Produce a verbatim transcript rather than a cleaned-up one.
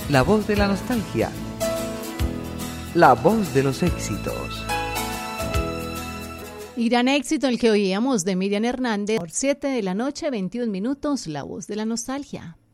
La voz de la nostalgia. La voz de los éxitos. Y gran éxito el que oíamos de Miriam Hernández por siete de la noche, veintiún minutos, La voz de la nostalgia.